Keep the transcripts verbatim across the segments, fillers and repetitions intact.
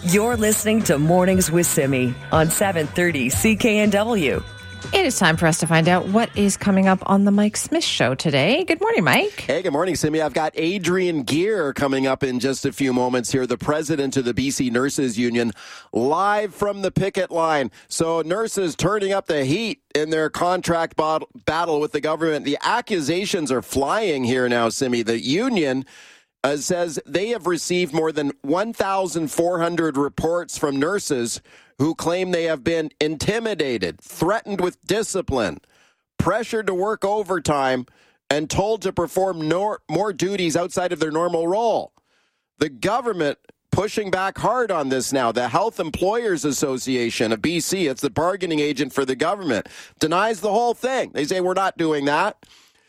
You're listening to Mornings with Simi on seven thirty C K N W. It is time for us to find out what is coming up on the Mike Smith Show today. Good morning, Mike. Hey, good morning, Simi. I've got Adrian Gear coming up in just a few moments here, the president of the B C Nurses Union, live from the picket line. So nurses turning up the heat in their contract bot- battle with the government. The accusations are flying here now, Simi. The union uh, says they have received more than one thousand four hundred reports from nurses who claim they have been intimidated, threatened with discipline, pressured to work overtime, and told to perform nor- more duties outside of their normal role. The government pushing back hard on this now. The Health Employers Association of B C, it's the bargaining agent for the government, denies the whole thing. They say, we're not doing that.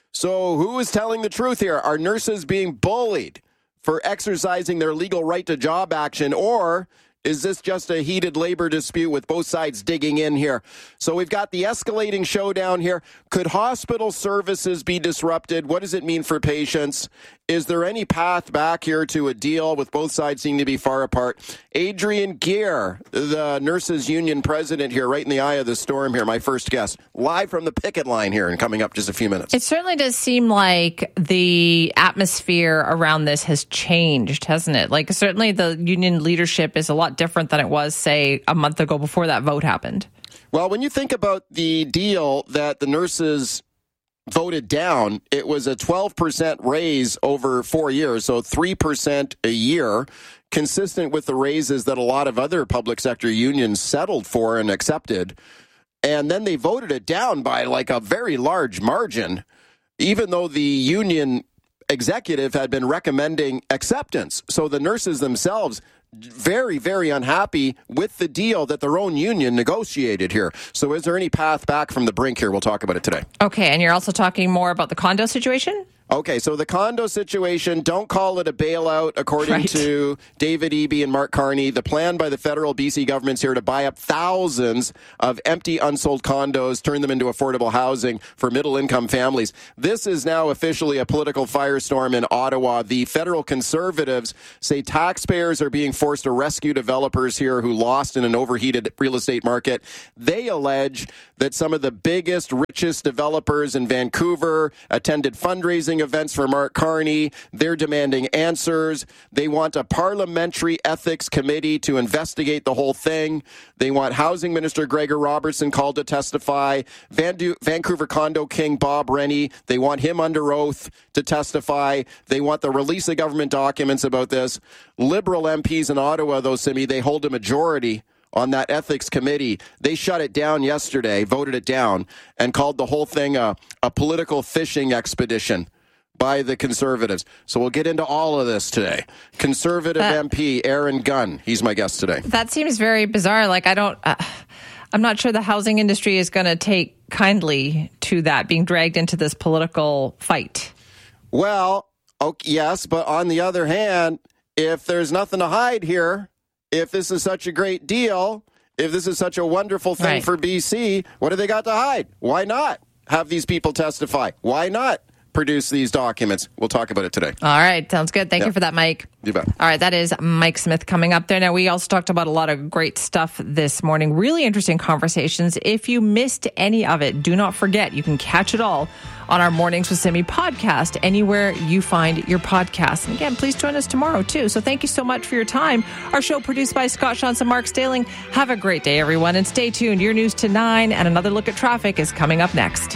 So who is telling the truth here? Are nurses being bullied for exercising their legal right to job action, or is this just a heated labor dispute with both sides digging in here? So we've got the escalating showdown here. Could hospital services be disrupted? What does it mean for patients? Is there any path back here to a deal with both sides seeming to be far apart? Adrian Gear, the nurses union president here, right in the eye of the storm here, my first guest, live from the picket line here and coming up just a few minutes. It certainly does seem like the atmosphere around this has changed, hasn't it? Like, certainly the union leadership is a lot different than it was, say, a month ago before that vote happened. Well, when you think about the deal that the nurses voted down, it was a twelve percent raise over four years, so three percent a year, consistent with the raises that a lot of other public sector unions settled for and accepted. And then they voted it down by like a very large margin, even though the union executive had been recommending acceptance. So the nurses themselves very, very unhappy with the deal that their own union negotiated here. So is there any path back from the brink here? We'll talk about it today. Okay, and you're also talking more about the condo situation? Okay, so the condo situation, don't call it a bailout, according right. to David Eby and Mark Carney. The plan by the federal B C government's here to buy up thousands of empty, unsold condos, turn them into affordable housing for middle-income families. This is now officially a political firestorm in Ottawa. The federal Conservatives say taxpayers are being forced to rescue developers here who lost in an overheated real estate market. They allege that some of the biggest, richest developers in Vancouver attended fundraising events for Mark Carney. They're demanding answers. They want a parliamentary ethics committee to investigate the whole thing. They want Housing Minister Gregor Robertson called to testify. Van- Vancouver condo king Bob Rennie, they want him under oath to testify. They want the release of government documents about this. Liberal M Ps in Ottawa, though, Simi, they hold a majority on that ethics committee. They shut it down yesterday, voted it down, and called the whole thing a, a political fishing expedition by the Conservatives. So we'll get into all of this today. Conservative that, M P Aaron Gunn, he's my guest today. That seems very bizarre. Like, I don't, uh, I'm not sure the housing industry is going to take kindly to that being dragged into this political fight. Well, okay, yes, but on the other hand, if there's nothing to hide here, if this is such a great deal, if this is such a wonderful thing right. for B C, what do they got to hide? Why not have these people testify? Why not produce these documents? We'll talk about it today. All right. Sounds good. Thank yeah. you for that, Mike. You bet. All right. That is Mike Smith coming up there. Now, we also talked about a lot of great stuff this morning. Really interesting conversations. If you missed any of it, do not forget, you can catch it all on our Mornings with Simi podcast, anywhere you find your podcasts. And again, please join us tomorrow, too. So thank you so much for your time. Our show produced by Scott Shantz and Mark Staling. Have a great day, everyone, and stay tuned. Your news to nine and another look at traffic is coming up next.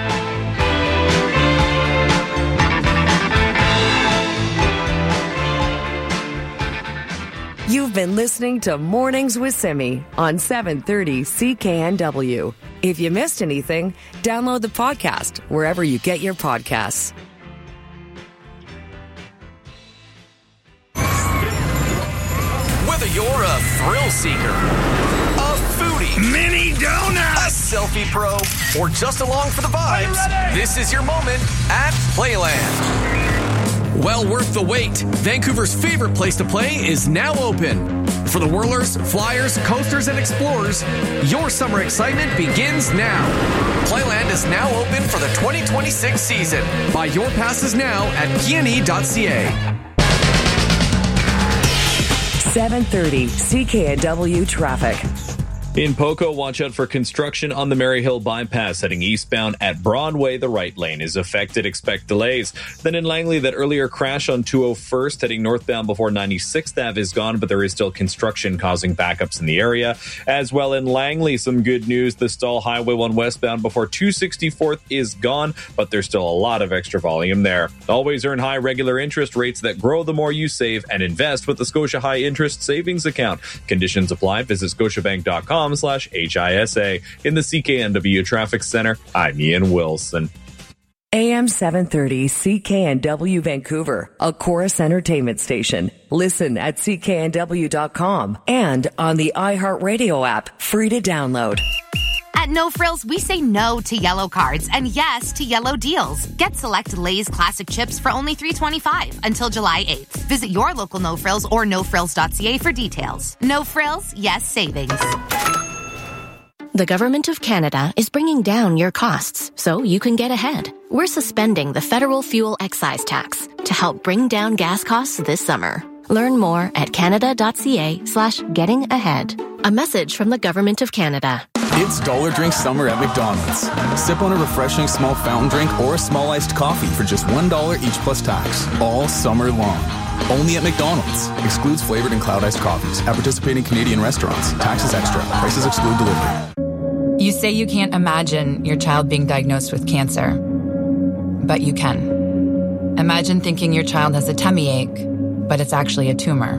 You've been listening to Mornings with Simi on seven thirty C K N W. If you missed anything, download the podcast wherever you get your podcasts. Whether you're a thrill seeker, a foodie, mini donut, a selfie pro, or just along for the vibes, this is your moment at Playland. Well worth the wait. Vancouver's favorite place to play is now open. For the whirlers, flyers, coasters, and explorers, your summer excitement begins now. Playland is now open for the twenty twenty-six season. Buy your passes now at p n e dot c a. seven thirty C K N W traffic. In Poco, watch out for construction on the Maryhill bypass heading eastbound at Broadway. The right lane is affected. Expect delays. Then in Langley, that earlier crash on two oh first heading northbound before ninety-sixth Avenue is gone, but there is still construction causing backups in the area. As well in Langley, some good news. The stall Highway one westbound before two sixty-fourth is gone, but there's still a lot of extra volume there. Always earn high regular interest rates that grow the more you save and invest with the Scotia High Interest Savings Account. Conditions apply. Visit scotiabank dot com slash H I S A. In the C K N W Traffic Center, I'm Ian Wilson. A M seven thirty C K N W Vancouver, a Chorus Entertainment station. Listen at C K N W dot com and on the iHeartRadio app, free to download. At No Frills, we say no to yellow cards and yes to yellow deals. Get select Lay's classic chips for only three dollars and twenty-five cents until July eighth. Visit your local No Frills or no frills dot c a for details. No Frills, yes savings. The Government of Canada is bringing down your costs so you can get ahead. We're suspending the federal fuel excise tax to help bring down gas costs this summer. Learn more at canada.ca slash getting ahead. A message from the Government of Canada. It's Dollar Drink Summer at McDonald's. Sip on a refreshing small fountain drink or a small iced coffee for just one dollar each plus tax, all summer long. Only at McDonald's. Excludes flavored and cloud iced coffees at participating Canadian restaurants. Taxes extra. Prices exclude delivery. You say you can't imagine your child being diagnosed with cancer, but you can. Imagine thinking your child has a tummy ache, but it's actually a tumor.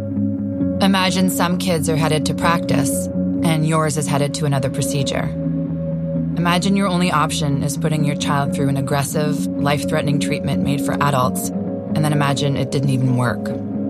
Imagine some kids are headed to practice, and yours is headed to another procedure. Imagine your only option is putting your child through an aggressive, life-threatening treatment made for adults, and then imagine it didn't even work.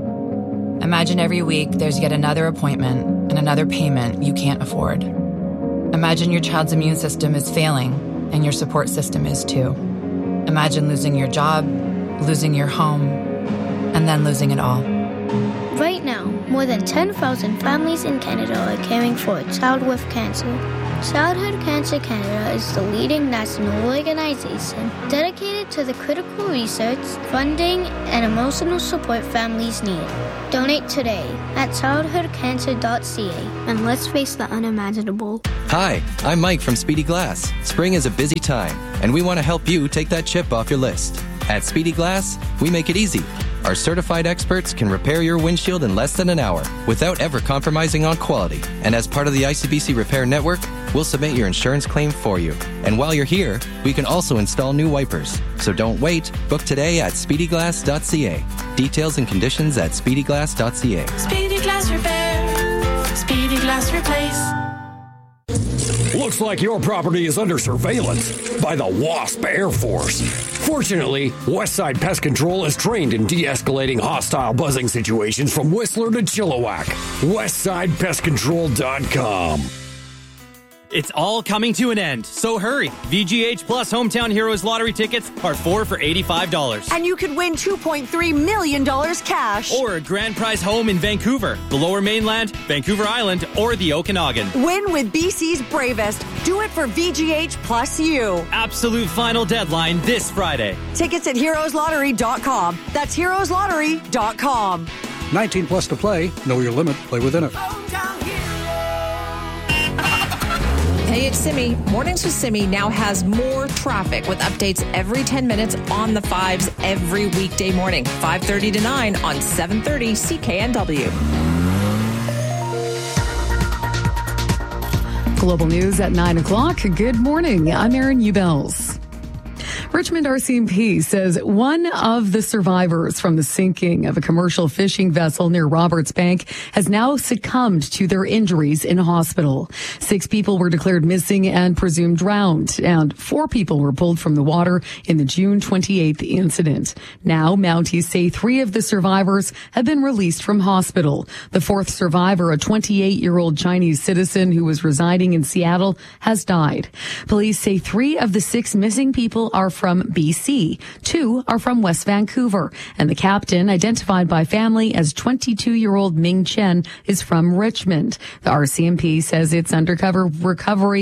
Imagine every week there's yet another appointment and another payment you can't afford. Imagine your child's immune system is failing, and your support system is too. Imagine losing your job, losing your home, and then losing it all. Right now, more than ten thousand families in Canada are caring for a child with cancer. Childhood Cancer Canada is the leading national organization dedicated to the critical research, funding, and emotional support families need. Donate today at childhood cancer dot c a and let's face the unimaginable. Hi, I'm Mike from Speedy Glass. Spring is a busy time, and we want to help you take that chip off your list. At Speedy Glass, we make it easy. Our certified experts can repair your windshield in less than an hour without ever compromising on quality. And as part of the I C B C Repair Network, we'll submit your insurance claim for you. And while you're here, we can also install new wipers. So don't wait. Book today at speedy glass dot c a. Details and conditions at speedy glass dot c a. Speedy Glass Repair. Speedy Glass Replace. Looks like your property is under surveillance by the WASP Air Force. Fortunately, Westside Pest Control is trained in de-escalating hostile buzzing situations from Whistler to Chilliwack. westside pest control dot com. It's all coming to an end, so hurry. V G H Plus Hometown Heroes lottery tickets are four for eighty-five dollars. And you could win two point three million dollars cash. Or a grand prize home in Vancouver, the Lower Mainland, Vancouver Island, or the Okanagan. Win with B C's bravest. Do it for V G H Plus U. Absolute final deadline this Friday. Tickets at heroes lottery dot com. That's heroes lottery dot com. nineteen plus to play. Know your limit. Play within it. Hey, it's Simi. Mornings with Simi now has more traffic with updates every ten minutes on the fives every weekday morning, five thirty to nine on seven thirty C K N W. Global News at nine o'clock. Good morning. I'm Erin Ubels. Richmond R C M P says one of the survivors from the sinking of a commercial fishing vessel near Roberts Bank has now succumbed to their injuries in hospital. Six people were declared missing and presumed drowned, and four people were pulled from the water in the June twenty-eighth incident. Now, Mounties say three of the survivors have been released from hospital. The fourth survivor, a twenty-eight-year-old Chinese citizen who was residing in Seattle, has died. Police say three of the six missing people are from B C. Two are from West Vancouver. And the captain, identified by family as twenty-two-year-old Ming Chen, is from Richmond. The R C M P says its undercover recovery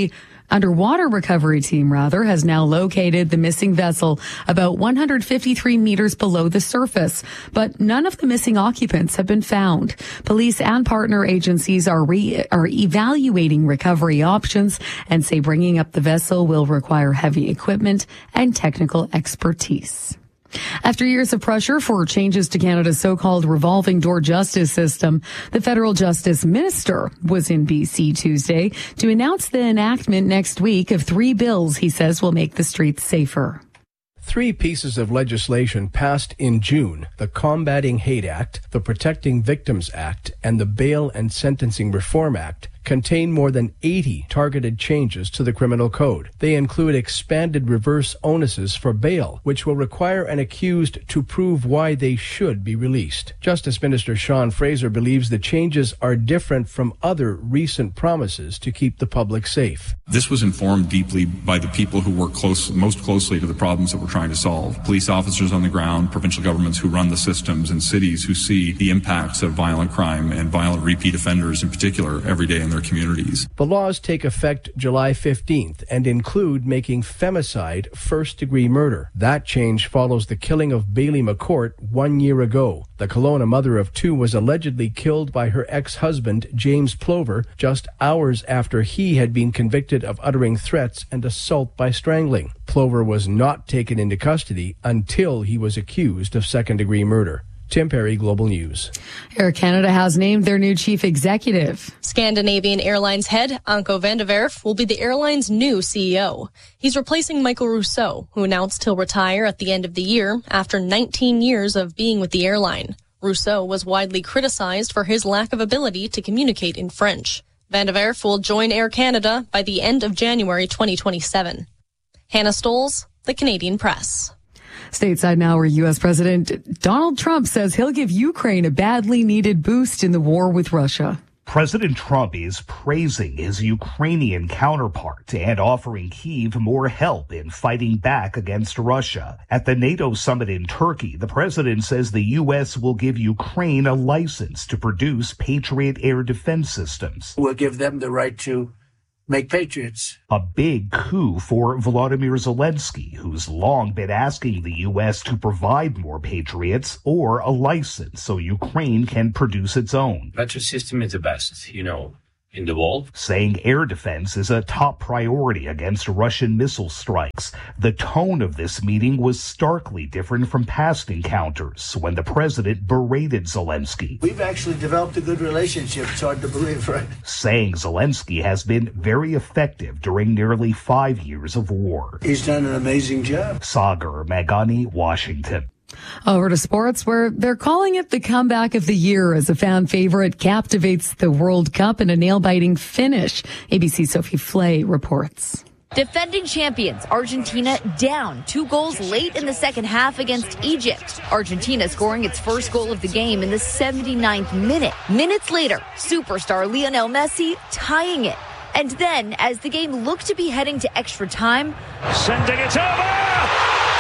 underwater recovery team, rather, has now located the missing vessel about one hundred fifty-three meters below the surface, but none of the missing occupants have been found. Police and partner agencies are re- are evaluating recovery options and say bringing up the vessel will require heavy equipment and technical expertise. After years of pressure for changes to Canada's so-called revolving door justice system, the federal justice minister was in B C Tuesday to announce the enactment next week of three bills he says will make the streets safer. Three pieces of legislation passed in June: the Combating Hate Act, the Protecting Victims Act, and the Bail and Sentencing Reform Act, contain more than eighty targeted changes to the criminal code. They include expanded reverse onuses for bail, which will require an accused to prove why they should be released. Justice Minister Sean Fraser believes the changes are different from other recent promises to keep the public safe. This was informed deeply by the people who work close, most closely to the problems that we're trying to solve. Police officers on the ground, provincial governments who run the systems, and cities who see the impacts of violent crime and violent repeat offenders in particular every day in their communities. The laws take effect July fifteenth and include making femicide first-degree murder. That change follows the killing of Bailey McCourt one year ago. The Kelowna mother of two was allegedly killed by her ex-husband, James Plover, just hours after he had been convicted of uttering threats and assault by strangling. Plover was not taken into custody until he was accused of second-degree murder. Tim Perry, Global News. Air Canada has named their new chief executive. Scandinavian Airlines head Anko van der Werf will be the airline's new C E O. He's replacing Michael Rousseau, who announced he'll retire at the end of the year after nineteen years of being with the airline. Rousseau was widely criticized for his lack of ability to communicate in French. Van der Werf will join Air Canada by the end of January twenty twenty-seven. Hannah Stoles, The Canadian Press. Stateside now, where U S. President Donald Trump says he'll give Ukraine a badly needed boost in the war with Russia. President Trump is praising his Ukrainian counterpart and offering Kyiv more help in fighting back against Russia. At the NATO summit in Turkey, the president says the U S will give Ukraine a license to produce Patriot air defense systems. We'll give them the right to make Patriots. A big coup for Volodymyr Zelensky, who's long been asking the U S to provide more Patriots or a license so Ukraine can produce its own. Patriot system is the best, you know, in the world. Saying air defense is a top priority against Russian missile strikes. The tone of this meeting was starkly different from past encounters when the president berated Zelensky. We've actually developed a good relationship. It's hard to believe, right? Saying Zelensky has been very effective during nearly five years of war. He's done an amazing job. Sagar Magani, Washington. Over to sports, where they're calling it the comeback of the year as a fan favorite captivates the World Cup in a nail-biting finish. A B C's Sophie Flay reports. Defending champions Argentina down two goals late in the second half against Egypt. Argentina scoring its first goal of the game in the seventy-ninth minute. Minutes later, superstar Lionel Messi tying it. And then, as the game looked to be heading to extra time, sending it over!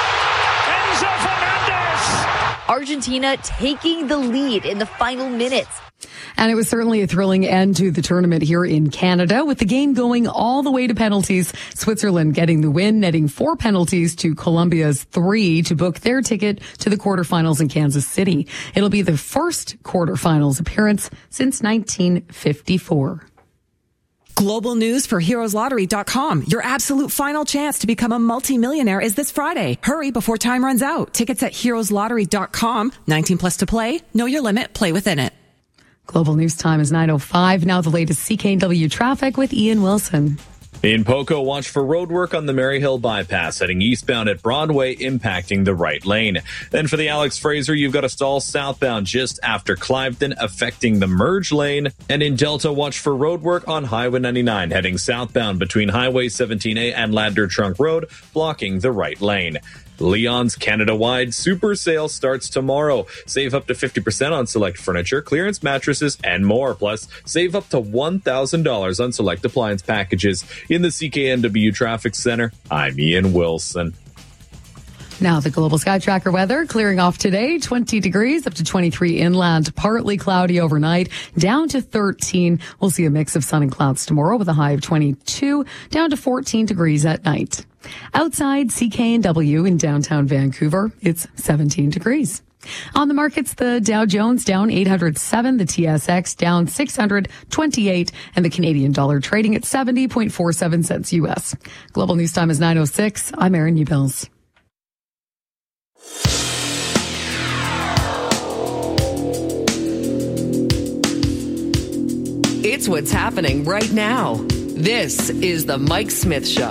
Enzo Fernandez! Argentina taking the lead in the final minutes. And it was certainly a thrilling end to the tournament here in Canada, with the game going all the way to penalties. Switzerland getting the win, netting four penalties to Colombia's three to book their ticket to the quarterfinals in Kansas City. It'll be the first quarterfinals appearance since nineteen fifty-four. Global news for heroes lottery dot com. Your absolute final chance to become a multimillionaire is this Friday. Hurry before time runs out. Tickets at heroes lottery dot com. nineteen plus to play. Know your limit. Play within it. Global news time is nine oh five. Now the latest C K N W traffic with Ian Wilson. In Poco, watch for road work on the Maryhill bypass heading eastbound at Broadway, impacting the right lane. Then for the Alex Fraser, you've got a stall southbound just after Cliveden, affecting the merge lane. And in Delta, watch for road work on Highway ninety-nine heading southbound between Highway seventeen A and Ladder Trunk Road, blocking the right lane. Leon's Canada-wide super sale starts tomorrow. Save up to fifty percent on select furniture, clearance mattresses, and more. Plus, save up to one thousand dollars on select appliance packages. In the C K N W Traffic Center, I'm Ian Wilson. Now the Global Sky Tracker weather clearing off today, twenty degrees up to twenty-three inland, partly cloudy overnight, down to thirteen. We'll see a mix of sun and clouds tomorrow with a high of twenty-two, down to fourteen degrees at night. Outside C K N W in downtown Vancouver, it's seventeen degrees. On the markets, the Dow Jones down eight hundred seven, the T S X down six hundred twenty-eight, and the Canadian dollar trading at seventy point four seven cents U S. Global News Time is nine oh six. I'm Erin Newbills. It's what's happening right now. This is the Mike Smith Show.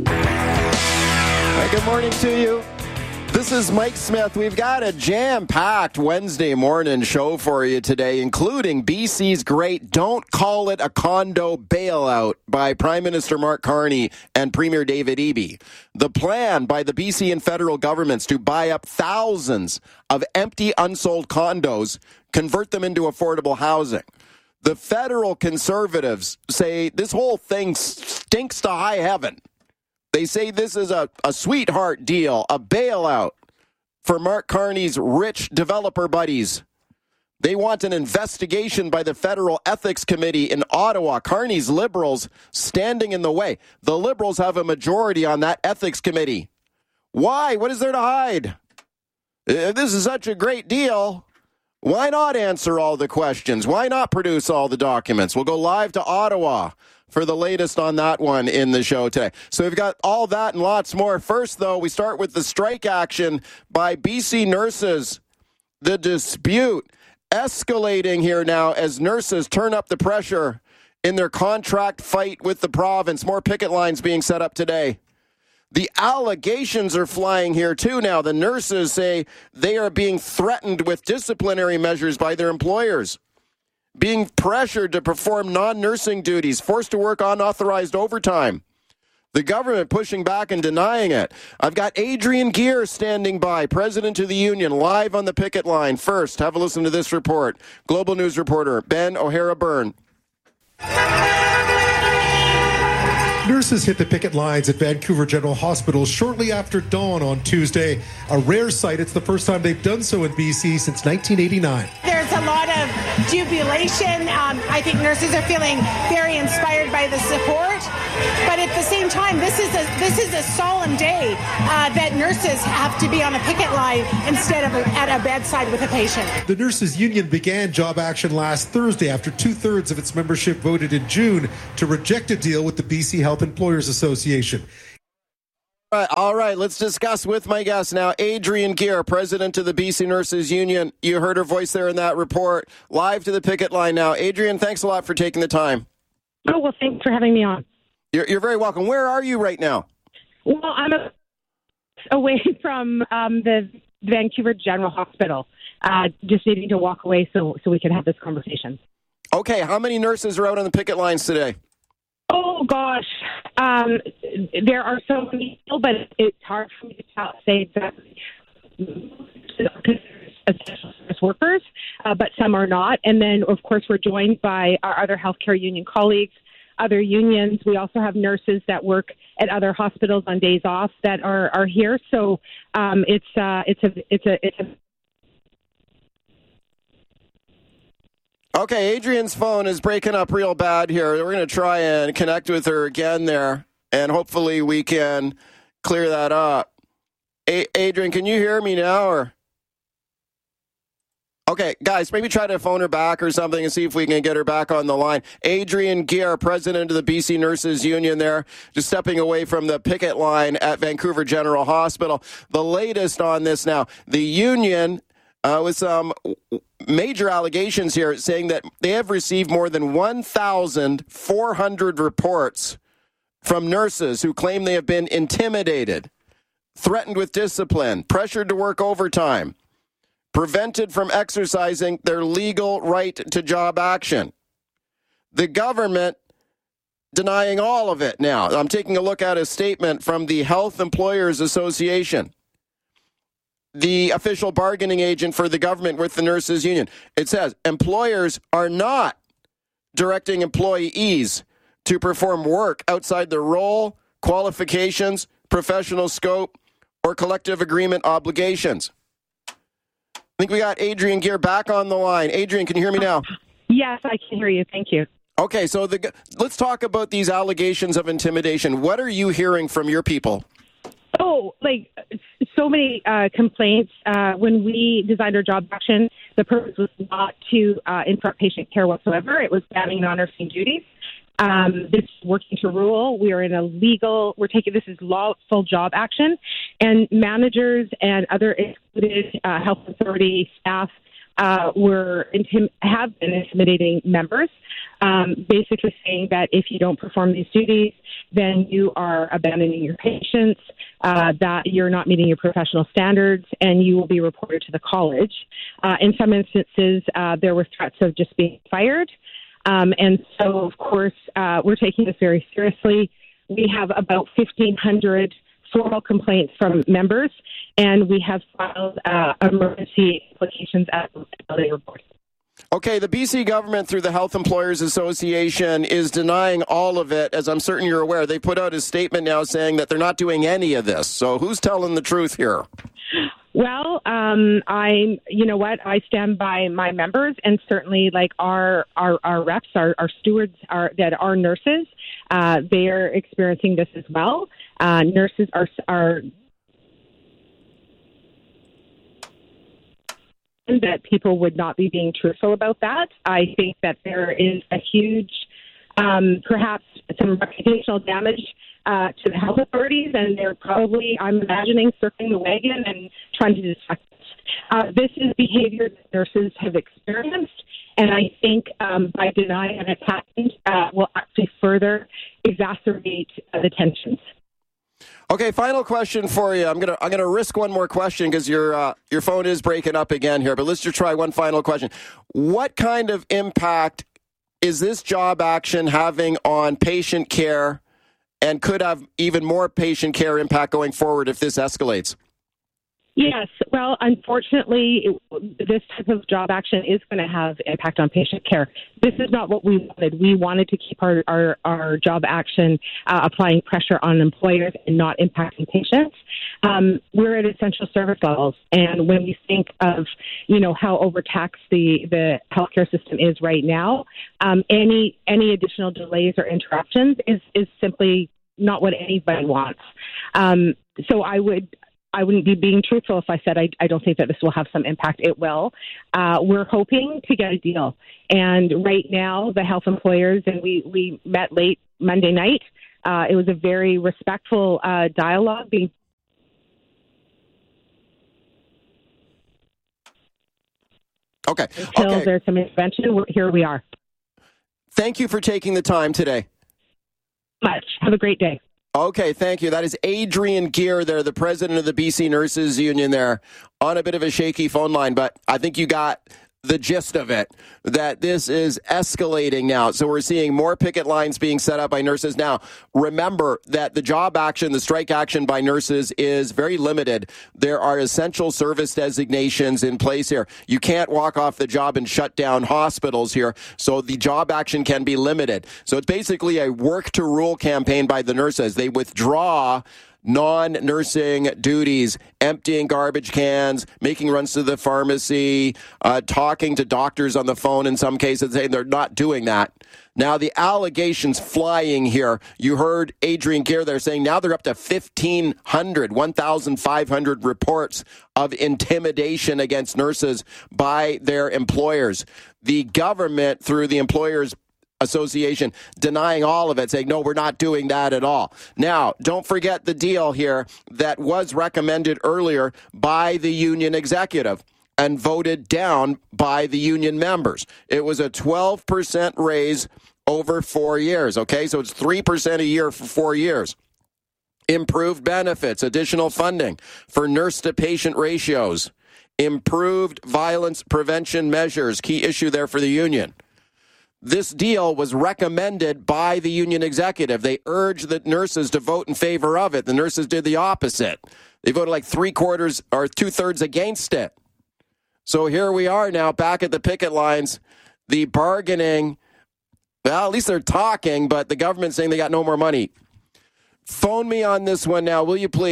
Hey, good morning to you. This is Mike Smith. We've got a jam-packed Wednesday morning show for you today, including B C's great Don't Call It a Condo Bailout by Prime Minister Mark Carney and Premier David Eby. The plan by the B C and federal governments to buy up thousands of empty, unsold condos, convert them into affordable housing. The federal conservatives say this whole thing stinks to high heaven. They say this is a, a sweetheart deal, a bailout for Mark Carney's rich developer buddies. They want an investigation by the Federal Ethics Committee in Ottawa. Carney's Liberals standing in the way. The Liberals have a majority on that Ethics Committee. Why? What is there to hide? If this is such a great deal, why not answer all the questions? Why not produce all the documents? We'll go live to Ottawa for the latest on that one in the show today. So we've got all that and lots more. First, though, we start with the strike action by B C nurses. The dispute escalating here now as nurses turn up the pressure in their contract fight with the province. More picket lines being set up today. The allegations are flying here, too, now. The nurses say they are being threatened with disciplinary measures by their employers, being pressured to perform non-nursing duties, forced to work unauthorized overtime. The government pushing back and denying it. I've got Adrian Gear standing by, president of the union, live on the picket line. First, have a listen to this report. Global News reporter Ben O'Hara-Byrne. Nurses hit the picket lines at Vancouver General Hospital shortly after dawn on Tuesday. A rare sight. It's the first time they've done so in B C since nineteen eighty-nine. There's a lot of jubilation. Um, I think nurses are feeling very inspired by the support. But at the same time, this is a this is a solemn day uh, that nurses have to be on a picket line instead of a, at a bedside with a patient. The nurses union began job action last Thursday after two-thirds of its membership voted in June to reject a deal with the B C Health Employers Association. All right, all right, let's discuss with my guest now, Adrian Gear, president of the B C Nurses Union. You heard her voice there in that report. Live to the picket line now. Adrian, thanks a lot for taking the time. Oh, well, thanks for having me on. You're, you're very welcome. Where are you right now? Well, I'm a, away from um, the Vancouver General Hospital, uh, just needing to walk away so, so we can have this conversation. Okay, how many nurses are out on the picket lines today? Oh, gosh. Um, there are so many people, but it's hard for me to tell, say exactly essential service workers, uh, but some are not. And then, of course, we're joined by our other healthcare union colleagues, other unions. We also have nurses that work at other hospitals on days off that are, are here. So um, it's uh, it's a it's a it's a Okay, Adrian's phone is breaking up real bad here. We're going to try and connect with her again there, and hopefully we can clear that up. A- Adrian, can you hear me now? Or Okay, guys, maybe try to phone her back or something and see if we can get her back on the line. Adrian Gear, president of the B C Nurses Union there, just stepping away from the picket line at Vancouver General Hospital. The latest on this now, the union uh, with some major allegations here saying that they have received more than one thousand four hundred reports from nurses who claim they have been intimidated, threatened with discipline, pressured to work overtime, prevented from exercising their legal right to job action. The government denying all of it now. I'm taking a look at a statement from the Health Employers Association, the official bargaining agent for the government with the nurses union. It says, employers are not directing employees to perform work outside their role, qualifications, professional scope, or collective agreement obligations? I think we got Adrian Gear back on the line. Adrian, can you hear me now? Yes, I can hear you. Thank you. Okay, so the, let's talk about these allegations of intimidation. What are you hearing from your people? Oh, like so many uh, complaints. Uh, when we designed our job action, the purpose was not to uh, interrupt patient care whatsoever. It was banning non-nursing duties. Um, this is working to rule. We are in a legal, we're taking, this is lawful job action. And managers and other excluded uh, health authority staff uh, were intim- have been intimidating members, um, basically saying that if you don't perform these duties, then you are abandoning your patients, uh, that you're not meeting your professional standards, and you will be reported to the college. Uh, in some instances, uh, there were threats of just being fired. Um, and so, of course, uh, we're taking this very seriously. We have about fifteen hundred formal complaints from members, and we have filed uh, emergency applications as they report. Okay, the B C government, through the Health Employers Association, is denying all of it. As I'm certain you're aware, they put out a statement now saying that they're not doing any of this. So who's telling the truth here? Well, um, I'm, you know what, I stand by my members, and certainly like our, our, our reps, our, our stewards are, that are nurses, uh, they are experiencing this as well. Uh, nurses are, are that people would not be being truthful about that. I think that there is a huge, um, perhaps some reputational damage Uh, to the health authorities, and they're probably, I'm imagining, circling the wagon and trying to distract us. Uh, this is behavior that nurses have experienced, and I think um, by denying an attack uh, will actually further exacerbate uh, the tensions. Okay, final question for you. I'm gonna I'm gonna risk one more question because your uh, your phone is breaking up again here. But let's just try one final question. What kind of impact is this job action having on patient care, and could have even more patient care impact going forward if this escalates? Yes. Well, unfortunately, it, this type of job action is going to have impact on patient care. This is not what we wanted. We wanted to keep our, our, our job action uh, applying pressure on employers and not impacting patients. Um, we're at essential service levels, and when we think of, you know, how overtaxed the, the healthcare system is right now, um, any any additional delays or interruptions is, is simply not what anybody wants. Um, so I would... I wouldn't be being truthful if I said I, I don't think that this will have some impact. It will. Uh, we're hoping to get a deal. And right now, the health employers, and we, we met late Monday night. Uh, it was a very respectful uh, dialogue being Okay. Until okay. there's some intervention, we're, here we are. Thank you for taking the time today. Much. Have a great day. Okay, thank you. That is Adrian Gear there, the president of the B C Nurses Union there, on a bit of a shaky phone line, but I think you got the gist of it, that this is escalating now. So we're seeing more picket lines being set up by nurses. Now, remember that the job action, the strike action by nurses is very limited. There are essential service designations in place here. You can't walk off the job and shut down hospitals here. So the job action can be limited. So it's basically a work to rule campaign by the nurses. They withdraw non-nursing duties, emptying garbage cans, making runs to the pharmacy, uh, talking to doctors on the phone in some cases, saying they're not doing that. Now, the allegations flying here, you heard Adrian Gear there saying now they're up to fifteen hundred, one thousand five hundred reports of intimidation against nurses by their employers. The government, through the Employers Association, denying all of it, saying, no, we're not doing that at all. Now, don't forget the deal here that was recommended earlier by the union executive and voted down by the union members. It was a twelve percent raise over four years, okay? So it's three percent a year for four years. Improved benefits, additional funding for nurse-to-patient ratios, improved violence prevention measures, key issue there for the union. This deal was recommended by the union executive. They urged the nurses to vote in favor of it. The nurses did the opposite. They voted like three quarters or two thirds against it. So here we are now back at the picket lines. The bargaining, well, at least they're talking, but the government's saying they got no more money. Phone me on this one now, will you please?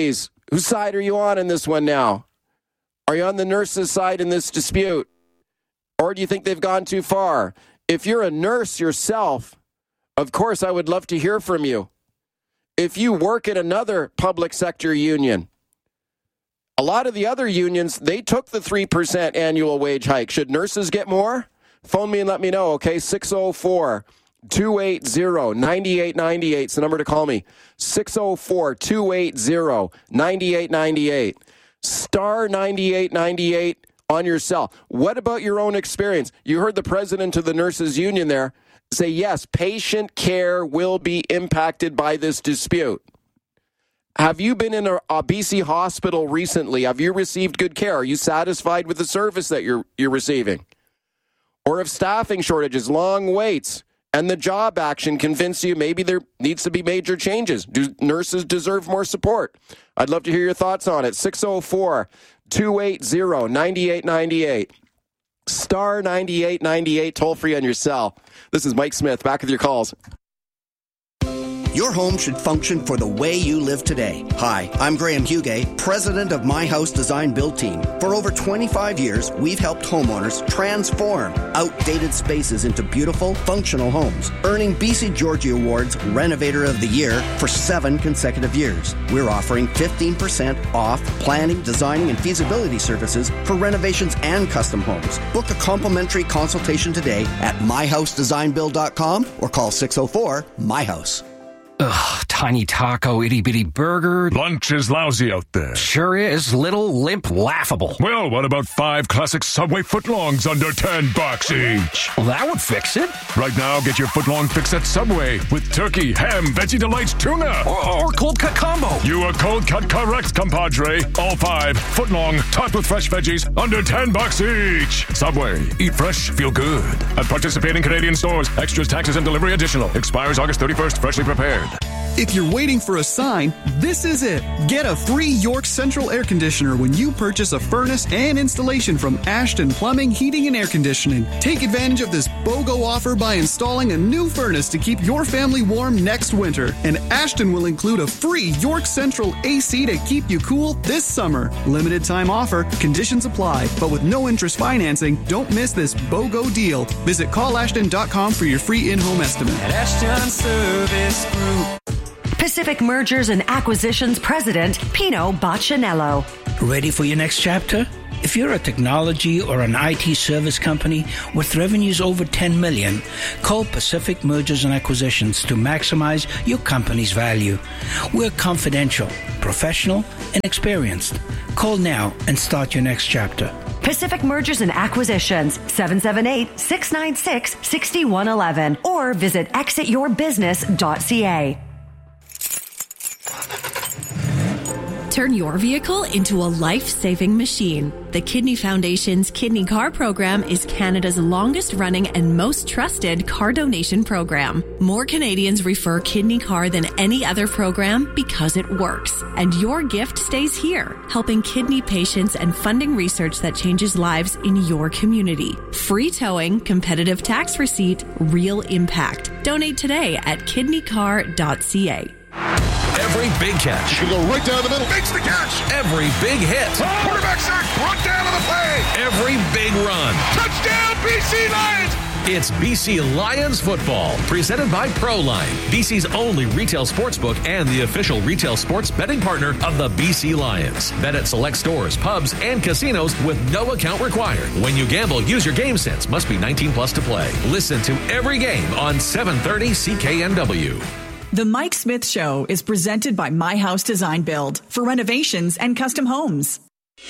Whose side are you on in this one now? Are you on the nurses' side in this dispute? Or do you think they've gone too far? If you're a nurse yourself, of course, I would love to hear from you. If you work at another public sector union, a lot of the other unions, they took the three percent annual wage hike. Should nurses get more? Phone me and let me know, okay? six oh four, two eight zero, nine eight nine eight is the number to call me. six oh four, two eight zero, nine eight nine eight. Star ninety-eight ninety-eight on your cell. What about your own experience? You heard the president of the nurses union there say, yes, patient care will be impacted by this dispute. Have you been in a, a B C hospital recently? Have you received good care? Are you satisfied with the service that you're you're receiving? Or have staffing shortages, long waits, and the job action convince you maybe there needs to be major changes? Do nurses deserve more support? I'd love to hear your thoughts on it. six oh four, two eight zero, nine eight nine eight. Star ninety-eight ninety-eight, toll free on your cell. This is Mike Smith, back with your calls. Your home should function for the way you live today. Hi, I'm Graham Hugay, president of My House Design Build Team. For over twenty-five years, we've helped homeowners transform outdated spaces into beautiful, functional homes, earning B C Georgie Awards Renovator of the Year for seven consecutive years. We're offering fifteen percent off planning, designing, and feasibility services for renovations and custom homes. Book a complimentary consultation today at my house design build dot com or call six oh four, my house. Ugh, tiny taco, itty-bitty burger. Lunch is lousy out there. Sure is. Little, limp, laughable. Well, what about five classic Subway footlongs under ten bucks each? Well, that would fix it. Right now, get your footlong fix at Subway with turkey, ham, Veggie Delights, tuna. Or, or cold cut combo. You are cold cut correct, compadre. All five, footlong, topped with fresh veggies, under ten bucks each. Subway, eat fresh, feel good. At participating Canadian stores, extras, taxes, and delivery additional. Expires August thirty-first, freshly prepared. If you're waiting for a sign, this is it. Get a free York Central air conditioner when you purchase a furnace and installation from Ashton Plumbing, Heating, and Air Conditioning. Take advantage of this BOGO offer by installing a new furnace to keep your family warm next winter. And Ashton will include a free York Central A C to keep you cool this summer. Limited time offer, conditions apply, but with no interest financing, don't miss this BOGO deal. Visit call ashton dot com for your free in-home estimate. At Ashton Service Group. Pacific Mergers and Acquisitions President, Pino Baccinello. Ready for your next chapter? If you're a technology or an I T service company with revenues over ten million dollars, call Pacific Mergers and Acquisitions to maximize your company's value. We're confidential, professional, and experienced. Call now and start your next chapter. Pacific Mergers and Acquisitions, seven seven eight, six nine six, six one one one, or visit exit your business dot c a. Turn your vehicle into a life-saving machine. The Kidney Foundation's Kidney Car program is Canada's longest-running and most trusted car donation program. More Canadians refer Kidney Car than any other program because it works. And your gift stays here, helping kidney patients and funding research that changes lives in your community. Free towing, competitive tax receipt, real impact. Donate today at kidney car dot c a. Every big catch. You go right down the middle. Makes the catch. Every big hit. Oh, quarterback sack. Brought down on the play. Every big run. Touchdown, B C Lions. It's B C Lions football, presented by ProLine, B C's only retail sportsbook and the official retail sports betting partner of the B C Lions. Bet at select stores, pubs, and casinos with no account required. When you gamble, use your game sense. Must be nineteen plus to play. Listen to every game on seven thirty C K N W. The Mike Smith Show is presented by My House Design Build for renovations and custom homes.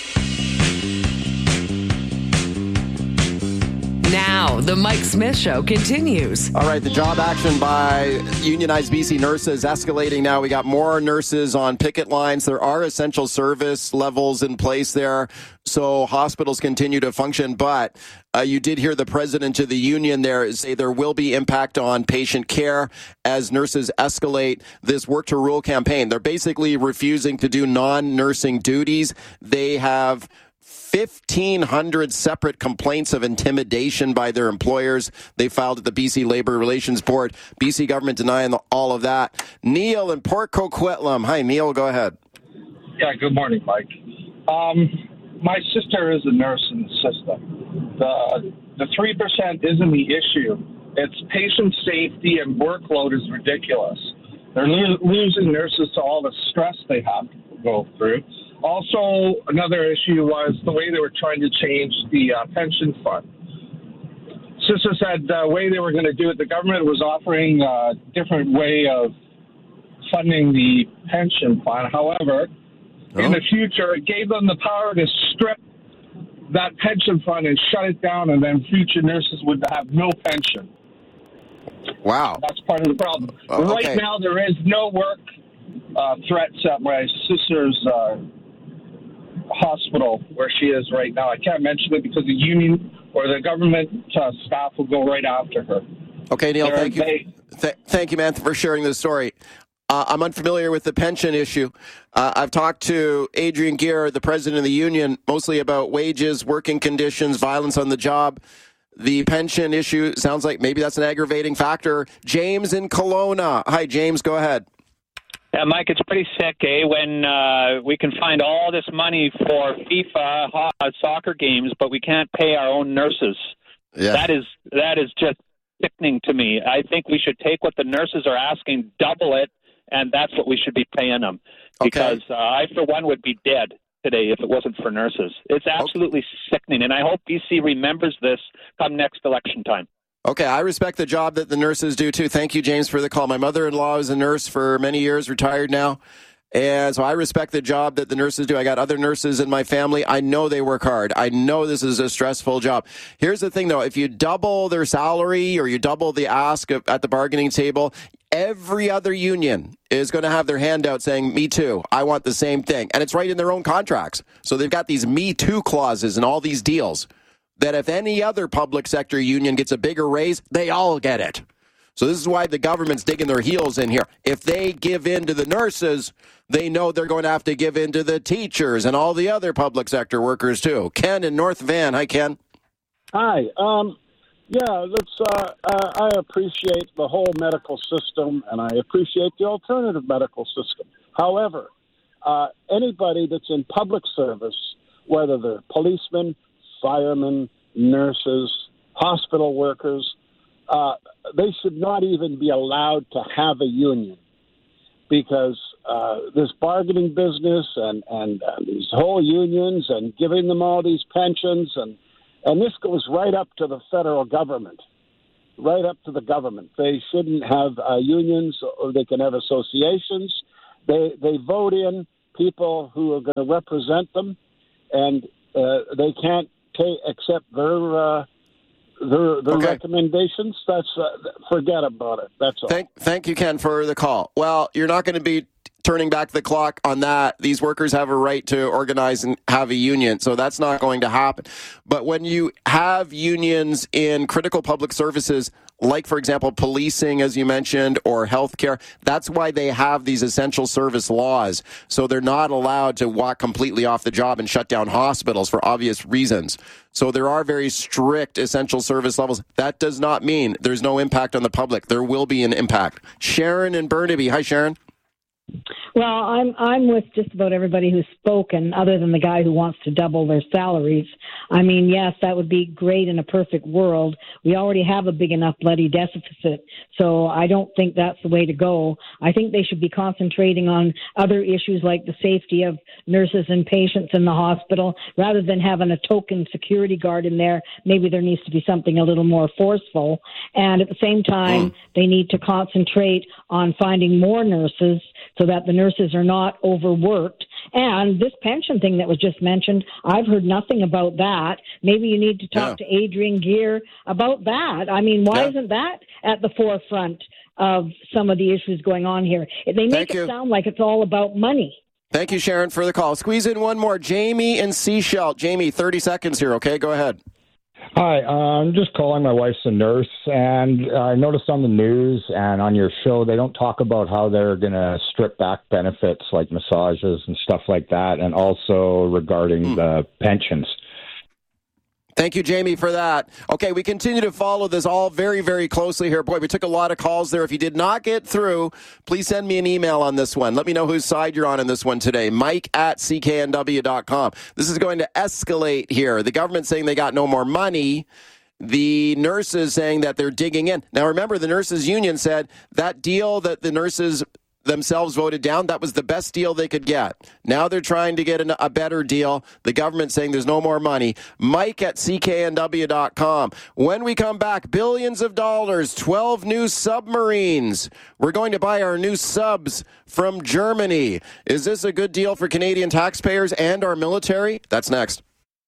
Now, the Mike Smith Show continues. All right, the job action by unionized B C nurses escalating now. We got more nurses on picket lines. There are essential service levels in place there, so hospitals continue to function. But uh, you did hear the president of the union there say there will be impact on patient care as nurses escalate this work to rule campaign. They're basically refusing to do non-nursing duties. They have fifteen hundred separate complaints of intimidation by their employers. They filed at the B C Labor Relations Board. B C government denying all of that. Neil in Port Coquitlam. Hi, Neil. Go ahead. Yeah, good morning, Mike. Um, my sister is a nurse in the system. The the three percent isn't the issue. It's patient safety and workload is ridiculous. They're lo- losing nurses to all the stress they have to go through. Also, another issue was the way they were trying to change the uh, pension fund. Sister said the way they were going to do it, the government was offering a different way of funding the pension fund. However, oh. in the future, it gave them the power to strip that pension fund and shut it down, and then future nurses would have no pension. Wow. That's part of the problem. Uh, okay. Right now, there is no work uh, threats at my sister's uh, hospital where she is right now. I can't mention it because the union or the government uh, staff will go right after her. Okay, Neil, They're, thank you. they, Th- thank you, man, for sharing this story. Uh, I'm unfamiliar with the pension issue. Uh, I've talked to Adrian Gear, the president of the union, mostly about wages, working conditions, violence on the job. The pension issue sounds like maybe that's an aggravating factor. James in Kelowna. Hi, James. Go ahead. Yeah, Mike, it's pretty sick, eh, when uh, we can find all this money for FIFA ho- soccer games, but we can't pay our own nurses. Yeah. That is that is just sickening to me. I think we should take what the nurses are asking, double it, and that's what we should be paying them. Because okay. uh, I, for one, would be dead today if it wasn't for nurses. It's absolutely okay. sickening, and I hope B C remembers this come next election time. Okay, I respect the job that the nurses do, too. Thank you, James, for the call. My mother-in-law is a nurse for many years, retired now. And so I respect the job that the nurses do. I got other nurses in my family. I know they work hard. I know this is a stressful job. Here's the thing, though. If you double their salary or you double the ask at the bargaining table, every other union is going to have their hand out saying, me too. I want the same thing. And it's right in their own contracts. So they've got these me too clauses in all these deals that if any other public sector union gets a bigger raise, they all get it. So this is why the government's digging their heels in here. If they give in to the nurses, they know they're going to have to give in to the teachers and all the other public sector workers too. Ken in North Van. Hi, Ken. Hi. Um, yeah, let's. Uh, uh, I appreciate the whole medical system, and I appreciate the alternative medical system. However, uh, anybody that's in public service, whether they're policemen, firemen, nurses, hospital workers, uh, they should not even be allowed to have a union, because uh, this bargaining business and, and uh, these whole unions and giving them all these pensions, and, and this goes right up to the federal government, right up to the government. They shouldn't have uh, unions, or they can have associations. They, they vote in people who are going to represent them, and uh, they can't take, accept their uh, their, their okay. recommendations. That's uh, forget about it. That's all. Thank, thank you, Ken, for the call. Well, you're not going to be turning back the clock on that. These workers have a right to organize and have a union, so that's not going to happen. But when you have unions in critical public services, like, for example, policing, as you mentioned, or healthcare, that's why they have these essential service laws. So they're not allowed to walk completely off the job and shut down hospitals for obvious reasons. So there are very strict essential service levels. That does not mean there's no impact on the public. There will be an impact. Sharon in Burnaby. Hi, Sharon. Well, I'm I'm with just about everybody who's spoken, other than the guy who wants to double their salaries. I mean, yes, that would be great in a perfect world. We already have a big enough bloody deficit, so I don't think that's the way to go. I think they should be concentrating on other issues like the safety of nurses and patients in the hospital, rather than having a token security guard in there. Maybe there needs to be something a little more forceful. And at the same time, mm. they need to concentrate on finding more nurses, so that the nurses are not overworked. And this pension thing that was just mentioned, I've heard nothing about that. Maybe you need to talk yeah. to Adrian Gear about that. I mean, why yeah. isn't that at the forefront of some of the issues going on here? They make Thank it you. sound like it's all about money. Thank you, Sharon, for the call. Squeeze in one more. Jamie in Sechelt. Jamie, thirty seconds here, okay? Go ahead. Hi, uh, I'm just calling. My wife's a nurse, and I noticed on the news and on your show, they don't talk about how they're going to strip back benefits like massages and stuff like that, and also regarding mm. the pensions. Thank you, Jamie, for that. Okay, we continue to follow this all very, very closely here. Boy, we took a lot of calls there. If you did not get through, please send me an email on this one. Let me know whose side you're on in this one today. Mike at C K N W dot com. This is going to escalate here. The government saying they got no more money. The nurses saying that they're digging in. Now, remember, the nurses union said that deal that the nurses themselves voted down, that was the best deal they could get. Now they're trying to get an, a better deal. The government saying there's no more money. Mike at C K N W dot com. When we come back, billions of dollars, twelve new submarines. We're going to buy our new subs from Germany. Is this a good deal for Canadian taxpayers and our military? That's next.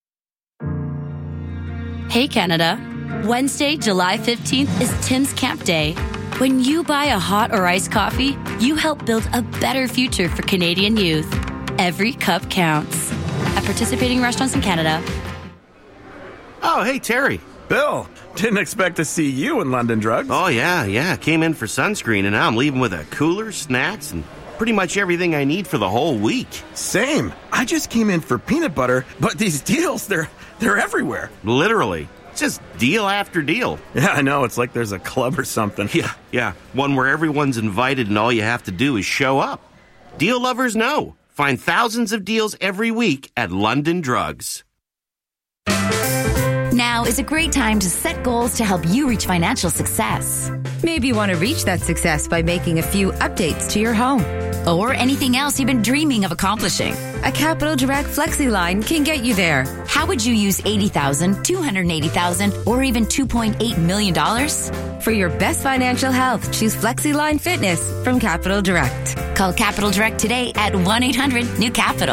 Hey, Canada. Wednesday, July fifteenth is Tim's Camp Day. When you buy a hot or iced coffee, you help build a better future for Canadian youth. Every cup counts. At participating restaurants in Canada. Oh, hey, Terry. Bill, didn't expect to see you in London Drugs. Oh, yeah, yeah. Came in for sunscreen, and now I'm leaving with a cooler, snacks, and pretty much everything I need for the whole week. Same. I just came in for peanut butter, but these deals, they're they're everywhere. Literally. Just deal after deal. Yeah, I know. It's like there's a club or something. Yeah, yeah. One where everyone's invited and all you have to do is show up. Deal lovers know. Find thousands of deals every week at London Drugs. Now is a great time to set goals to help you reach financial success. Maybe you want to reach that success by making a few updates to your home. Or anything else you've been dreaming of accomplishing. A Capital Direct Flexi line can get you there. How would you use eighty thousand dollars, two hundred eighty thousand dollars, or even two point eight million dollars? For your best financial health, choose Flexi Line Fitness from Capital Direct. Call Capital Direct today at one eight hundred new capital.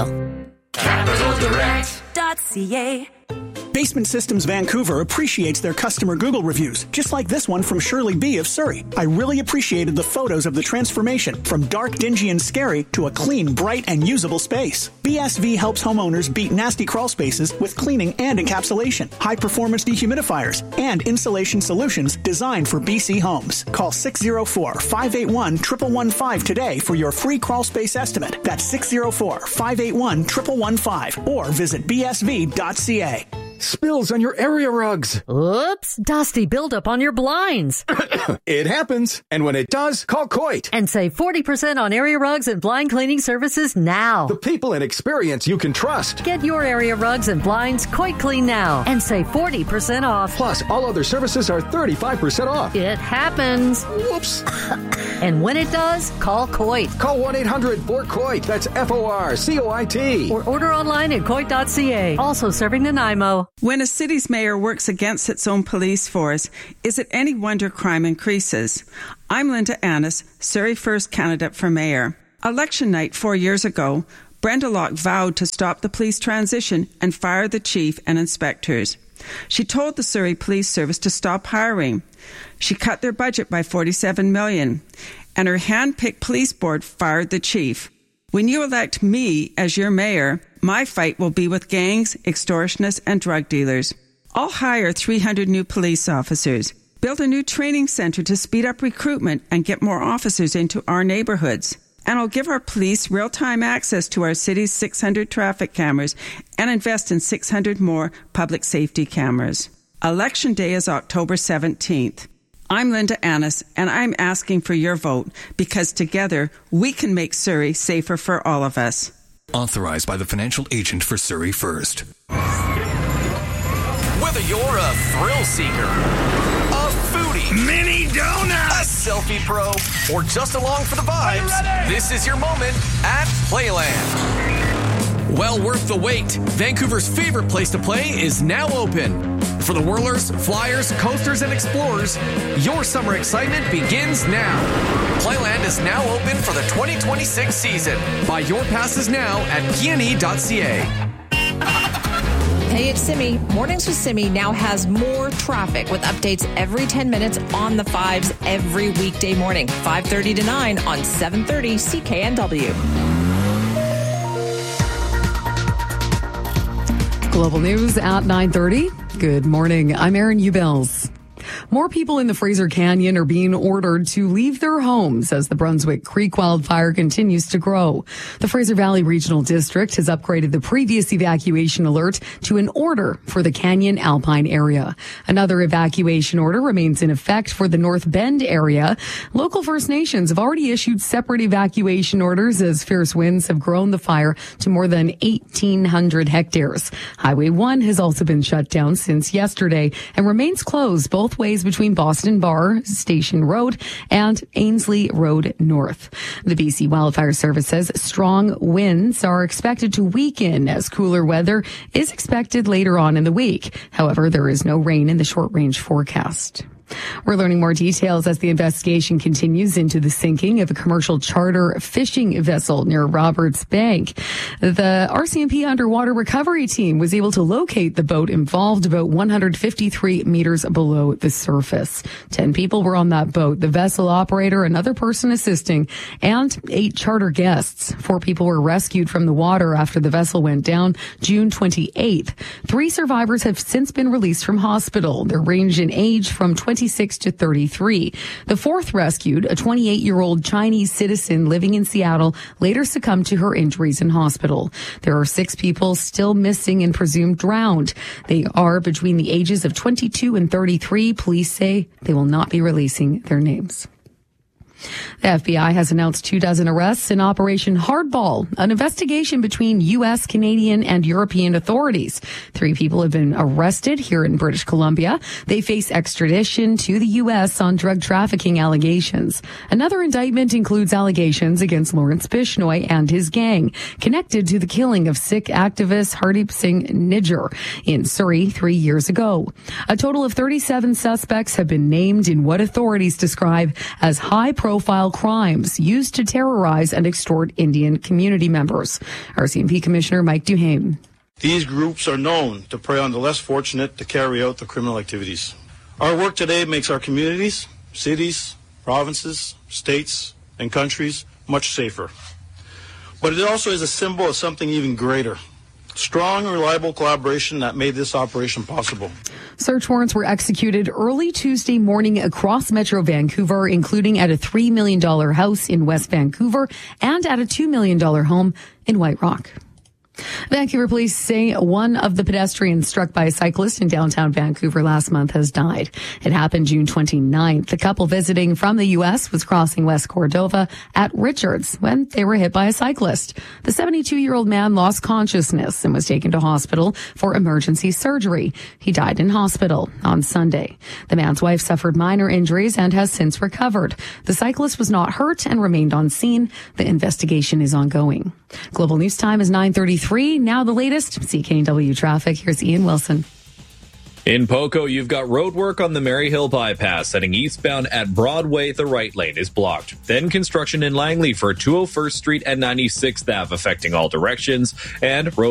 capital direct dot c a. Basement Systems Vancouver appreciates their customer Google reviews, just like this one from Shirley B. of Surrey. I really appreciated the photos of the transformation from dark, dingy, and scary to a clean, bright, and usable space. B S V helps homeowners beat nasty crawl spaces with cleaning and encapsulation, high-performance dehumidifiers, and insulation solutions designed for B C homes. Call six oh four, five eight one, one one one five today for your free crawl space estimate. That's six oh four, five eight one, one one one five or visit b s v dot c a. Spills on your area rugs. Oops, dusty buildup on your blinds. It happens. And when it does, call Coit. And save forty percent on area rugs and blind cleaning services now. The people and experience you can trust. Get your area rugs and blinds Coit Clean now and save forty percent off. Plus, all other services are thirty-five percent off. It happens. Whoops. And when it does, call Coit. Call one eight hundred four C O I T. That's F O R C O I T. Or order online at coit dot c a. Also serving Nanaimo. When a city's mayor works against its own police force, is it any wonder crime increases? I'm Linda Annis, Surrey First candidate for mayor. Election night four years ago, Brenda Locke vowed to stop the police transition and fire the chief and inspectors. She told the Surrey Police Service to stop hiring. She cut their budget by forty-seven million dollars, and her hand-picked police board fired the chief. When you elect me as your mayor, my fight will be with gangs, extortionists, and drug dealers. I'll hire three hundred new police officers, build a new training center to speed up recruitment and get more officers into our neighborhoods. And I'll give our police real-time access to our city's six hundred traffic cameras and invest in six hundred more public safety cameras. Election day is October seventeenth. I'm Linda Annis, and I'm asking for your vote because together we can make Surrey safer for all of us. Authorized by the financial agent for Surrey First. Whether you're a thrill seeker, a foodie, mini donut, a selfie pro, or just along for the vibes, this is your moment at Playland. Well worth the wait. Vancouver's favorite place to play is now open. For the whirlers, flyers, coasters, and explorers, your summer excitement begins now. Playland is now open for the twenty twenty-six season. Buy your passes now at p n e dot c a. Hey, it's Simi. Mornings with Simi now has more traffic with updates every ten minutes on the fives every weekday morning, five thirty to nine on seven thirty C K N W. Global News at nine thirty. Good morning. I'm Erin Ubels. More people in the Fraser Canyon are being ordered to leave their homes as the Brunswick Creek wildfire continues to grow. The Fraser Valley Regional District has upgraded the previous evacuation alert to an order for the Canyon Alpine area. Another evacuation order remains in effect for the North Bend area. Local First Nations have already issued separate evacuation orders as fierce winds have grown the fire to more than eighteen hundred hectares. Highway one has also been shut down since yesterday and remains closed both ways between Boston Bar Station Road and Ainsley Road North. The B C Wildfire Service says strong winds are expected to weaken as cooler weather is expected later on in the week. However, there is no rain in the short-range forecast. We're learning more details as the investigation continues into the sinking of a commercial charter fishing vessel near Roberts Bank. The R C M P underwater recovery team was able to locate the boat involved about one hundred fifty-three meters below the surface. Ten people were on that boat, the vessel operator, another person assisting, and eight charter guests. Four people were rescued from the water after the vessel went down June twenty-eighth. Three survivors have since been released from hospital. They range in age from twenty-six to thirty-three. The fourth rescued, a twenty-eight-year-old Chinese citizen living in Seattle, later succumbed to her injuries in hospital. There are six people still missing and presumed drowned. They are between the ages of twenty-two and thirty-three. Police say they will not be releasing their names. The F B I has announced two dozen arrests in Operation Hardball, an investigation between U S, Canadian, and European authorities. Three people have been arrested here in British Columbia. They face extradition to the U S on drug trafficking allegations. Another indictment includes allegations against Lawrence Bishnoi and his gang, connected to the killing of Sikh activist Hardeep Singh Nijjar in Surrey three years ago. A total of thirty-seven suspects have been named in what authorities describe as high-profile profile crimes used to terrorize and extort Indian community members. R C M P Commissioner Mike Duhame. These groups are known to prey on the less fortunate to carry out the criminal activities. Our work today makes our communities, cities, provinces, states, and countries much safer. But it also is a symbol of something even greater. Strong and reliable collaboration that made this operation possible. Search warrants were executed early Tuesday morning across Metro Vancouver, including at a three million dollars house in West Vancouver and at a two million dollars home in White Rock. Vancouver police say one of the pedestrians struck by a cyclist in downtown Vancouver last month has died. It happened June twenty-ninth. The couple visiting from the U S was crossing West Cordova at Richards when they were hit by a cyclist. The seventy-two-year-old man lost consciousness and was taken to hospital for emergency surgery. He died in hospital on Sunday. The man's wife suffered minor injuries and has since recovered. The cyclist was not hurt and remained on scene. The investigation is ongoing. Global News Time is nine thirty-three. Now the latest. C K N W traffic. Here's Ian Wilson. In Poco, you've got road work on the Mary Hill bypass heading eastbound at Broadway. The right lane is blocked. Then construction in Langley for two oh first Street and ninety-sixth Avenue affecting all directions, and road